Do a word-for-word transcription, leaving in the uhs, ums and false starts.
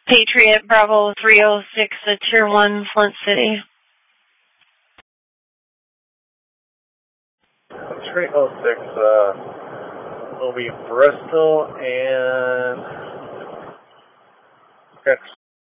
Patriot Bravo three oh six, a Tier one, Flint City. three oh six, uh, will be Bristol and...